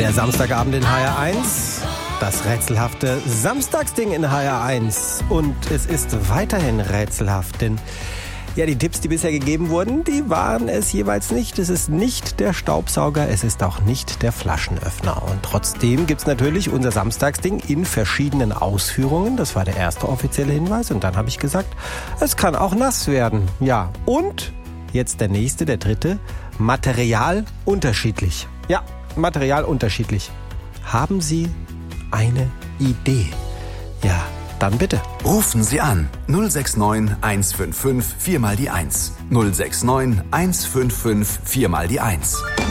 Der Samstagabend in HR1, das rätselhafte Samstagsding in HR1. Und es ist weiterhin rätselhaft, denn ja, die Tipps, die bisher gegeben wurden, die waren es jeweils nicht. Es ist nicht der Staubsauger, es ist auch nicht der Flaschenöffner. Und trotzdem gibt's natürlich unser Samstagsding in verschiedenen Ausführungen. Das war der erste offizielle Hinweis. Und dann habe ich gesagt, es kann auch nass werden. Ja, und jetzt der nächste, der dritte, Material unterschiedlich. Ja, Material unterschiedlich. Haben Sie eine Idee? Ja, dann bitte. Rufen Sie an 069 155 4 mal die 1. 069 155 4 mal die 1.